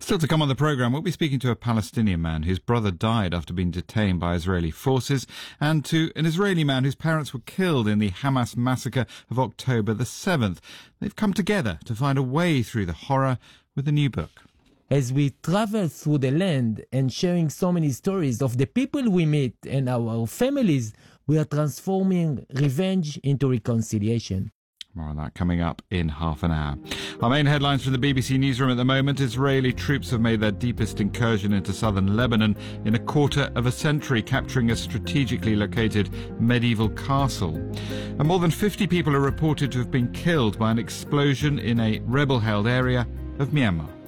Still to come on the programme, we'll be speaking to a Palestinian man whose brother died after being detained by Israeli forces, and to an Israeli man whose parents were killed in the Hamas massacre of October the 7th. They've come together to find a way through the horror with a new book. As we travel through the land and sharing so many stories of the people we meet and our families, we are transforming revenge into reconciliation. More on that coming up in half an hour. Our main headlines from the BBC newsroom at the moment. Israeli troops have made their deepest incursion into southern Lebanon in a quarter of a century, capturing a strategically located medieval castle. And more than 50 people are reported to have been killed by an explosion in a rebel-held area of Myanmar.